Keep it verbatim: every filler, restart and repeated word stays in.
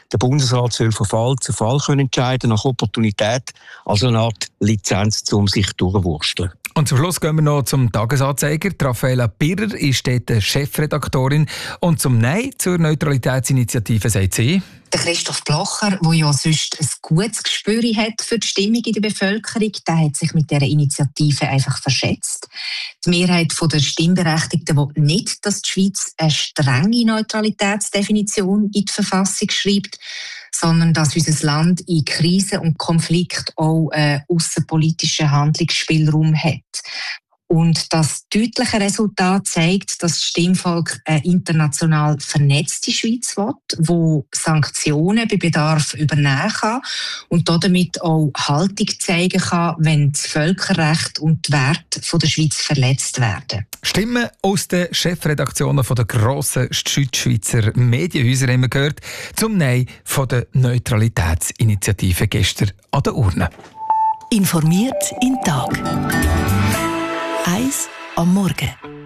Der Bundesrat soll von Fall zu Fall können entscheiden, nach Opportunität, also eine Art Lizenz, um sich durchzuwursteln. Und zum Schluss gehen wir noch zum Tagesanzeiger. Die Raffaella Birrer ist dort Chefredaktorin. Und zum Nein zur Neutralitätsinitiative sagt sie: Der Christoph Blocher, der ja sonst ein gutes Gespür hat für die Stimmung in der Bevölkerung, der hat sich mit dieser Initiative einfach verschätzt. Die Mehrheit der Stimmberechtigten will nicht, dass die Schweiz eine strenge Neutralitätsdefinition in die Verfassung schreibt, sondern dass unser Land in Krisen und Konflikten auch einen aussenpolitischen Handlungsspielraum hat. Und das deutliche Resultat zeigt, dass das Stimmvolk eine international vernetzte Schweiz will, die Sanktionen bei Bedarf übernehmen kann und damit auch Haltung zeigen kann, wenn das Völkerrecht und die Werte der Schweiz verletzt werden. Stimmen aus den Chefredaktionen der grossen Südschweizer Medienhäuser haben wir gehört, zum Nein von der Neutralitätsinitiative gestern an der Urne. Informiert in Tag. Eins am Morgen.